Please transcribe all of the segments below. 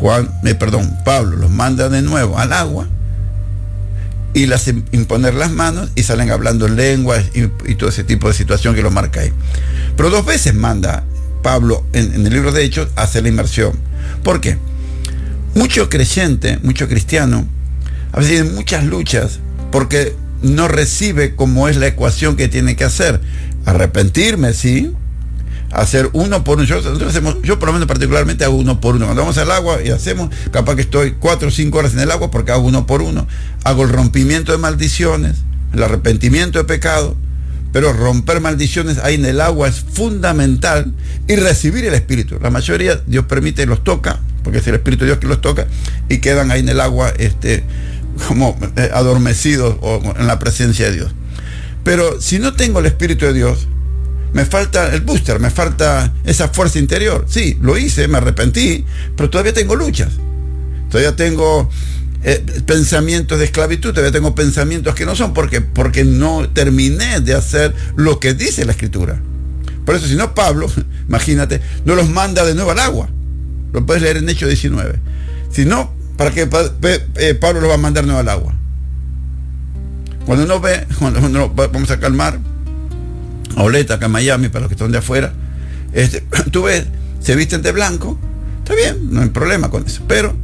Pablo los manda de nuevo al agua y las imponer las manos y salen hablando en lenguas y todo ese tipo de situación que lo marca ahí. Pero 2 veces manda Pablo en el libro de Hechos a hacer la inmersión. ¿Por qué? Mucho creyente, mucho cristiano, a veces tiene muchas luchas porque no recibe como es la ecuación que tiene que hacer. Arrepentirme, sí. Hacer uno por uno. Yo por lo menos particularmente hago uno por uno. Cuando vamos al agua y hacemos, capaz que estoy 4 o 5 horas en el agua porque hago uno por uno. Hago el rompimiento de maldiciones, el arrepentimiento de pecado, pero romper maldiciones ahí en el agua es fundamental, y recibir el Espíritu. La mayoría, Dios permite, los toca, porque es el Espíritu de Dios que los toca, y quedan ahí en el agua como adormecidos o en la presencia de Dios. Pero si no tengo el Espíritu de Dios, me falta el booster, me falta esa fuerza interior. Sí, lo hice, me arrepentí, pero todavía tengo luchas. Todavía tengo pensamientos de esclavitud, todavía tengo pensamientos que no son, porque no terminé de hacer lo que dice la Escritura. Por eso, si no, Pablo, imagínate, no los manda de nuevo al agua. Lo puedes leer en Hechos 19. Si no, ¿para qué Pablo los va a mandar de nuevo al agua? Cuando vamos a calmar a Oleta, acá en Miami, para los que están de afuera, tú ves, se visten de blanco, está bien, no hay problema con eso, pero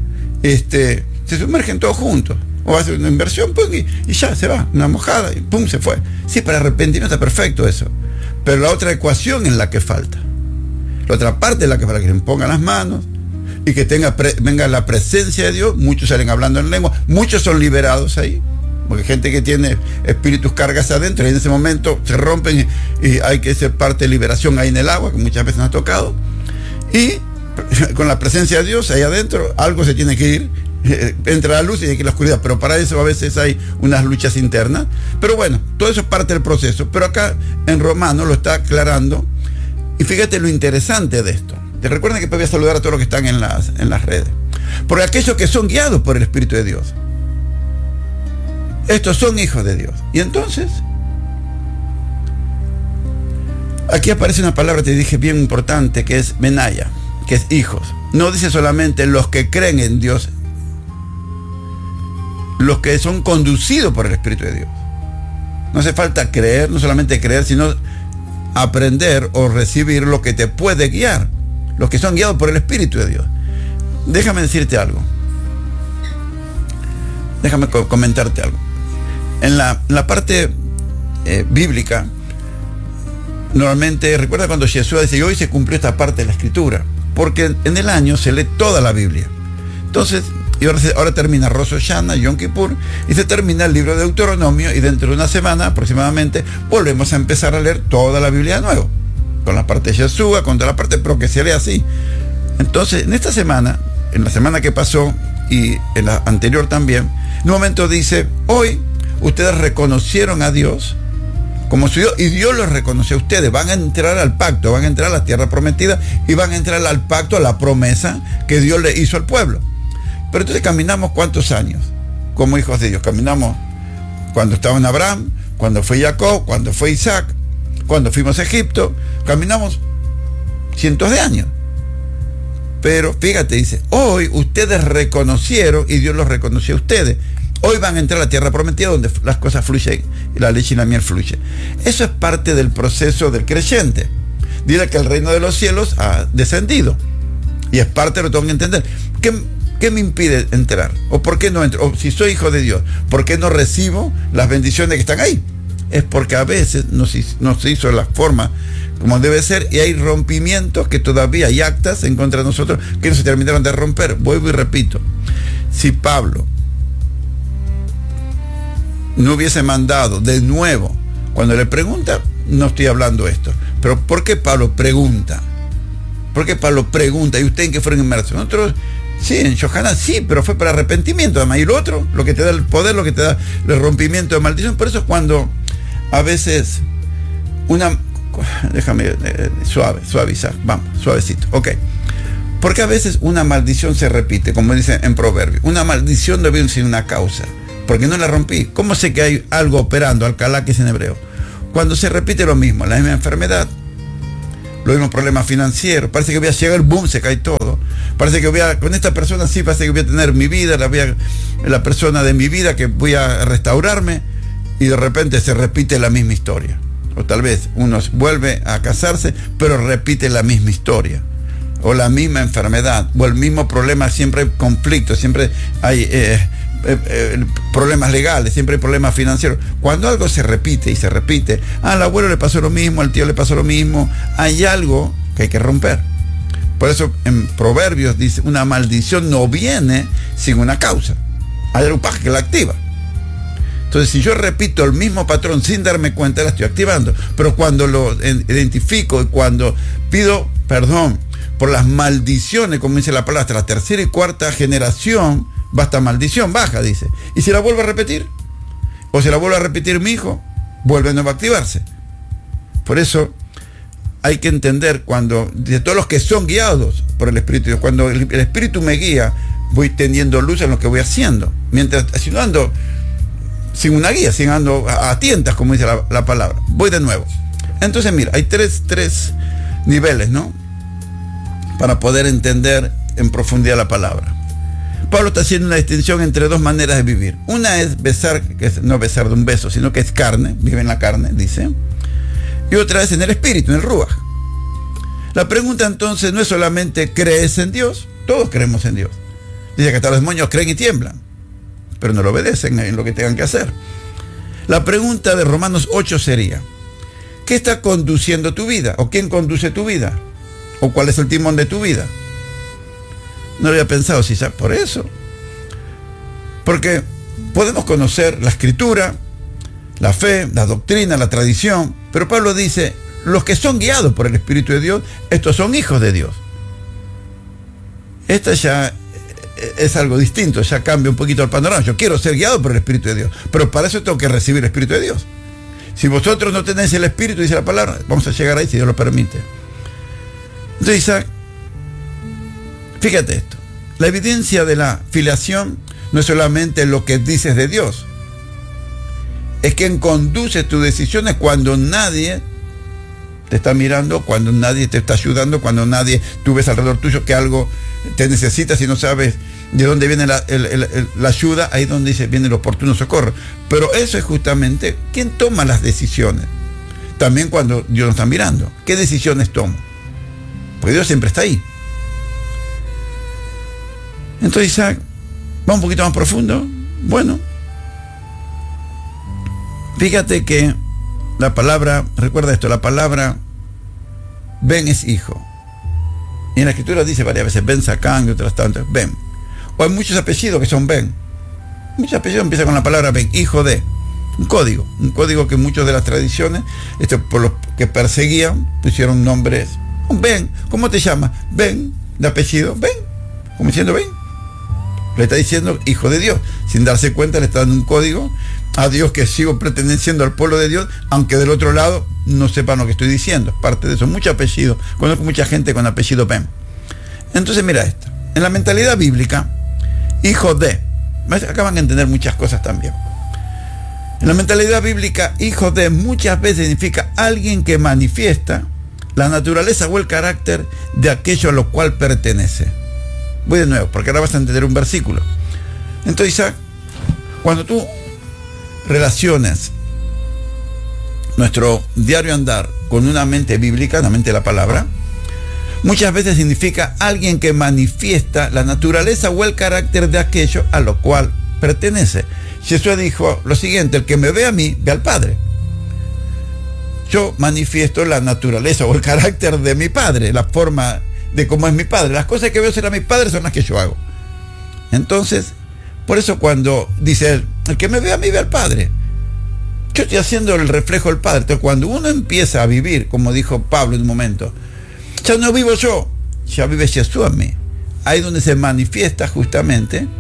se sumergen todos juntos, o va a hacer una inversión, pum, y ya se va, una mojada, y pum, se fue. Sí, para arrepentimiento está perfecto eso, pero la otra ecuación es la que falta, la otra parte es la que para que se pongan las manos, y que venga la presencia de Dios. Muchos salen hablando en lengua, muchos son liberados ahí, porque gente que tiene espíritus cargas adentro, y en ese momento se rompen y hay que ser parte de liberación ahí en el agua, que muchas veces nos ha tocado, y con la presencia de Dios ahí adentro, algo se tiene que ir, entra la luz y hay que ir a la oscuridad, pero para eso a veces hay unas luchas internas. Pero bueno, todo eso es parte del proceso, pero acá en Romanos lo está aclarando, y fíjate lo interesante de esto. Te recuerda que voy a saludar a todos los que están en las redes, porque aquellos que son guiados por el Espíritu de Dios, estos son hijos de Dios. Y entonces, aquí aparece una palabra, te dije, bien importante, que es menaya, que es hijos. No dice solamente los que creen en Dios, los que son conducidos por el Espíritu de Dios. No hace falta creer, no solamente creer, sino aprender o recibir lo que te puede guiar, los que son guiados por el Espíritu de Dios. Déjame decirte algo, déjame comentarte algo. En la parte bíblica, normalmente, recuerda cuando Jesús dice, hoy se cumplió esta parte de la Escritura, porque en el año se lee toda la Biblia. Entonces, y ahora termina Rosh Hashanah, Yom Kippur, y se termina el libro de Deuteronomio, y dentro de una semana aproximadamente volvemos a empezar a leer toda la Biblia de nuevo, con la parte de Yeshua, con toda la parte, pero que se lee así. Entonces, en esta semana, en la semana que pasó y en la anterior también, en un momento dice, hoy ustedes reconocieron a Dios como su Dios, y Dios los reconoció a ustedes. Van a entrar al pacto, van a entrar a la tierra prometida, y van a entrar al pacto, a la promesa que Dios le hizo al pueblo. Pero entonces caminamos ¿cuántos años? Como hijos de Dios. Caminamos cuando estaba en Abraham, cuando fue Jacob, cuando fue Isaac, cuando fuimos a Egipto. Caminamos cientos de años. Pero fíjate, dice, hoy ustedes reconocieron y Dios los reconoció a ustedes. Hoy van a entrar a la tierra prometida, donde las cosas fluyen y la leche y la miel fluyen. Eso es parte del proceso del creyente. Dile que el reino de los cielos ha descendido, y es parte de lo que tengo que entender. ¿Qué me impide entrar? ¿O por qué no entro? O si soy hijo de Dios, ¿por qué no recibo las bendiciones que están ahí? Es porque a veces no se hizo la forma como debe ser, y hay rompimientos que todavía hay actas en contra de nosotros que no se terminaron de romper. Vuelvo y repito, si Pablo no hubiese mandado de nuevo, cuando le pregunta, no estoy hablando esto, pero ¿por qué Pablo pregunta? ¿Por qué Pablo pregunta? ¿Y ustedes en qué fueron inmersos? Nosotros, sí, en Yohanan sí, pero fue para arrepentimiento, además. Y lo otro, lo que te da el poder, lo que te da el rompimiento de maldición. Por eso es cuando a veces déjame suavizar, vamos, suavecito, ok. Porque a veces una maldición se repite, como dice en Proverbios. Una maldición no viene sin una causa, porque no la rompí. ¿Cómo sé que hay algo operando? Alcalá, que es en hebreo. Cuando se repite lo mismo, la misma enfermedad, los mismos problemas financieros, parece que voy a llegar el boom, se cae todo. Parece que con esta persona sí, parece que voy a tener mi vida, la persona de mi vida que voy a restaurarme, y de repente se repite la misma historia. O tal vez uno vuelve a casarse, pero repite la misma historia. O la misma enfermedad, o el mismo problema, siempre hay conflictos, siempre hay problemas legales, siempre hay problemas financieros. Cuando algo se repite y se repite, al abuelo le pasó lo mismo, al tío le pasó lo mismo, hay algo que hay que romper. Por eso en Proverbios dice, una maldición no viene sin una causa. Hay algo que la activa. Entonces, si yo repito el mismo patrón sin darme cuenta, la estoy activando. Pero cuando lo identifico y cuando pido perdón por las maldiciones, como dice la palabra, hasta la tercera y cuarta generación, basta maldición, baja, dice. Y si la vuelvo a repetir, o si la vuelvo a repetir mi hijo, vuelve a nuevo a activarse. Por eso hay que entender, cuando, de todos los que son guiados por el Espíritu de Dios, cuando el Espíritu me guía, voy teniendo luz en lo que voy haciendo. Mientras, si no ando sin una guía, sin ando a tientas, como dice la palabra, voy de nuevo. Entonces, mira, hay tres niveles, ¿no?, para poder entender en profundidad la palabra. Pablo está haciendo una distinción entre dos maneras de vivir. Una es besar, que es no besar de un beso, sino que es carne, vive en la carne, dice. Y otra es en el espíritu, en el ruaj. La pregunta entonces no es solamente ¿crees en Dios? Todos creemos en Dios. Dice que hasta los demonios creen y tiemblan, pero no lo obedecen en lo que tengan que hacer. La pregunta de Romanos 8 sería, ¿qué está conduciendo tu vida? ¿O quién conduce tu vida? ¿O cuál es el timón de tu vida? No lo había pensado, si sabes, por eso. Porque podemos conocer la escritura, la fe, la doctrina, la tradición, pero Pablo dice, los que son guiados por el Espíritu de Dios, estos son hijos de Dios. Esta ya es algo distinto, ya cambia un poquito el panorama. Yo quiero ser guiado por el Espíritu de Dios, pero para eso tengo que recibir el Espíritu de Dios. Si vosotros no tenéis el Espíritu, dice la palabra, vamos a llegar ahí si Dios lo permite. Entonces, Isaac, fíjate esto, la evidencia de la filiación no es solamente lo que dices de Dios, es quien conduce tus decisiones cuando nadie te está mirando, cuando nadie te está ayudando, cuando nadie, tú ves alrededor tuyo que algo te necesitas y no sabes de dónde viene la ayuda, ahí es donde dice, viene el oportuno socorro. Pero eso es justamente quien toma las decisiones. También cuando Dios nos está mirando, ¿qué decisiones tomo? Porque Dios siempre está ahí. Entonces, Isaac, va un poquito más profundo. Bueno, fíjate que la palabra, recuerda esto, la palabra Ben es hijo. Y en la escritura dice varias veces Ben Sacán y otras tantas, Ben. O hay muchos apellidos que son Ben. Muchos apellidos empiezan con la palabra Ben, hijo de. Un código que muchos de las tradiciones, por los que perseguían, pusieron nombres. Ben, ¿cómo te llamas? Ben, de apellido, Ben. Como diciendo Ben. Le está diciendo hijo de Dios. Sin darse cuenta le está dando un código a Dios, que sigo perteneciendo al pueblo de Dios, aunque del otro lado no sepan lo que estoy diciendo. Parte de eso, mucho apellido. Conozco mucha gente con apellido Ben. Entonces mira esto. En la mentalidad bíblica, hijo de. Acá van a entender muchas cosas también. En la mentalidad bíblica, hijo de muchas veces significa alguien que manifiesta la naturaleza o el carácter de aquello a lo cual pertenece. Voy de nuevo, porque ahora vas a entender un versículo. Entonces, Isaac, cuando tú relacionas nuestro diario andar con una mente bíblica, una mente de la palabra, muchas veces significa alguien que manifiesta la naturaleza o el carácter de aquello a lo cual pertenece. Jesús dijo lo siguiente, el que me ve a mí, ve al Padre. Yo manifiesto la naturaleza o el carácter de mi Padre, la forma de cómo es mi Padre. Las cosas que veo ser a mi Padre son las que yo hago. Entonces, por eso cuando dice él, el que me ve a mí, ve al Padre. Yo estoy haciendo el reflejo del Padre. Entonces, cuando uno empieza a vivir, como dijo Pablo en un momento, ya no vivo yo, ya vive Jesús en mí. Ahí es donde se manifiesta justamente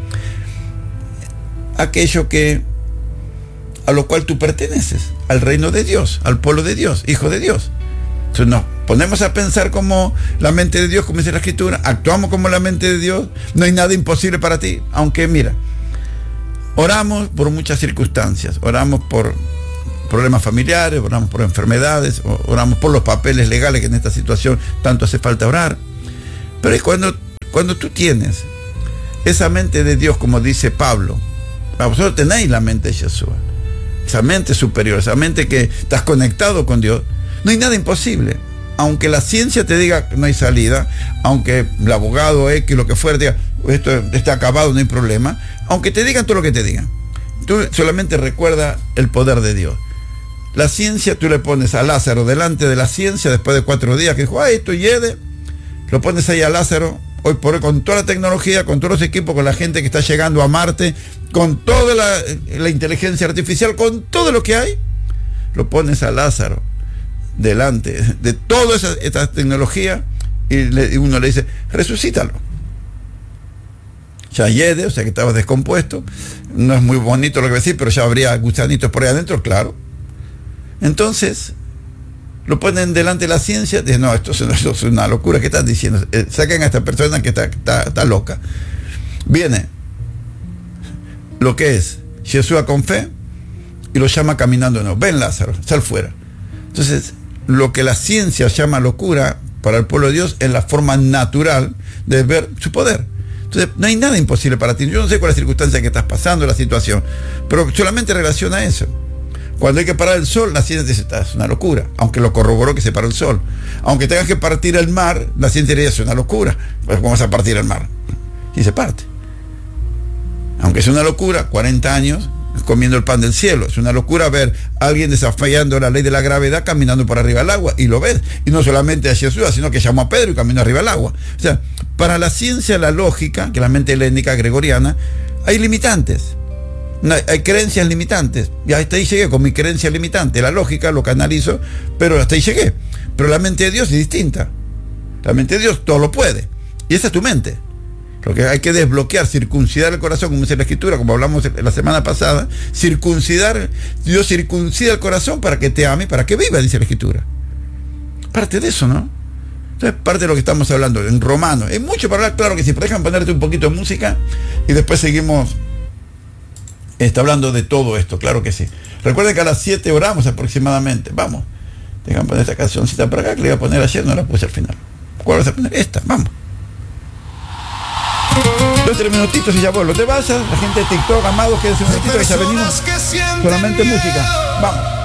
aquello a lo cual tú perteneces, al reino de Dios, al pueblo de Dios, hijo de Dios. Entonces nos ponemos a pensar como la mente de Dios, como dice la Escritura, actuamos como la mente de Dios, no hay nada imposible para ti, aunque mira, oramos por muchas circunstancias, oramos por problemas familiares, oramos por enfermedades, oramos por los papeles legales que en esta situación tanto hace falta orar, pero es cuando Cuando tú tienes esa mente de Dios, como dice Pablo, vosotros tenéis la mente de Jesús, esa mente superior, esa mente que estás conectado con Dios, no hay nada imposible. Aunque la ciencia te diga que no hay salida, aunque el abogado X, lo que fuera, diga, esto está acabado, no hay problema, aunque te digan todo lo que te digan, tú solamente recuerda el poder de Dios. La ciencia, tú le pones a Lázaro delante de la ciencia después de 4 días, que dijo, esto hiede, lo pones ahí a Lázaro, hoy por hoy, con toda la tecnología, con todos los equipos, con la gente que está llegando a Marte, con toda la inteligencia artificial, con todo lo que hay, lo pones a Lázaro delante de toda esta tecnología y uno le dice, resucítalo. Ya hiede, o sea que estaba descompuesto, no es muy bonito lo que voy a decir, pero ya habría gusanitos por ahí adentro, claro. Entonces lo ponen delante de la ciencia, dicen, no, esto es una locura, ¿qué están diciendo? Saquen a esta persona que está loca. Viene lo que es Jesús con fe y lo llama caminando, no, ven Lázaro, sal fuera. Entonces, lo que la ciencia llama locura para el pueblo de Dios es la forma natural de ver su poder. Entonces, no hay nada imposible para ti. Yo no sé cuál es la circunstancia que estás pasando, la situación, pero solamente relaciona eso. Cuando hay que parar el sol, la ciencia dice, es una locura, aunque lo corroboró que se paró el sol. Aunque tengas que partir el mar, la ciencia diría, es una locura. Pues, ¿cómo vas a partir el mar? Y se parte. Aunque es una locura, 40 años comiendo el pan del cielo. Es una locura ver a alguien desafiando la ley de la gravedad caminando por arriba del agua, y lo ves. Y no solamente a Jesús, sino que llamó a Pedro y caminó arriba del agua. O sea, para la ciencia, la lógica, que es la mente helénica gregoriana, hay limitantes. Hay creencias limitantes. Y hasta ahí llegué con mi creencia limitante. La lógica lo canalizo, pero hasta ahí llegué. Pero la mente de Dios es distinta. La mente de Dios todo lo puede. Y esa es tu mente. Lo que hay que desbloquear, circuncidar el corazón, como dice la Escritura, como hablamos la semana pasada. Circuncidar, Dios circuncida el corazón para que te ame, para que viva, dice la Escritura. Parte de eso, ¿no? Entonces, parte de lo que estamos hablando en Romanos. Hay mucho para hablar, claro que sí, pero déjame ponerte un poquito de música y después seguimos hablando de todo esto, claro que sí. Recuerden que a las 7 oramos aproximadamente. Vamos, déjame poner esta cancioncita para acá, que le iba a poner ayer, no la puse al final. ¿Cuál vas a poner? Esta, vamos. 2-3 minutitos y ya vuelvo. Te vas a la gente de TikTok, amados, quédense un momentito que ya venimos. Solamente música. Vamos.